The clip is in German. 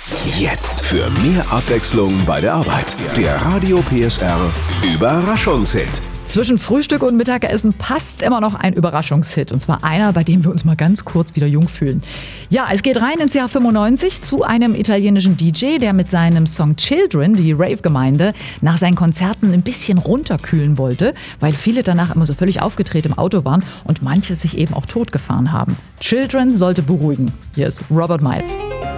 Jetzt für mehr Abwechslung bei der Arbeit. Der Radio PSR Überraschungshit. Zwischen Frühstück und Mittagessen passt immer noch ein Überraschungshit. Und zwar einer, bei dem wir uns mal ganz kurz wieder jung fühlen. Ja, es geht rein ins Jahr 95 zu einem italienischen DJ, der mit seinem Song Children die Rave-Gemeinde nach seinen Konzerten ein bisschen runterkühlen wollte, weil viele danach immer so völlig aufgedreht im Auto waren und manche sich eben auch totgefahren haben. Children sollte beruhigen. Hier ist Robert Miles.